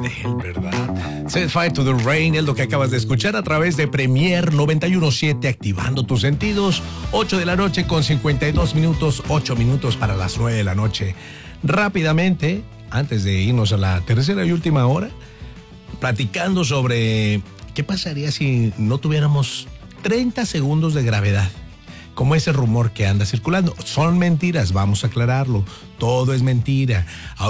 él, ¿verdad? Set Fire to the Rain es lo que acabas de escuchar a través de Premier 91.7, activando tus sentidos. 8 de la noche con 52 minutos, 8 minutos para las 9 de la noche. Rápidamente, antes de irnos a la tercera y última hora, platicando sobre qué pasaría si no tuviéramos 30 segundos de gravedad, como ese rumor que anda circulando. Son mentiras, vamos a aclararlo, todo es mentira.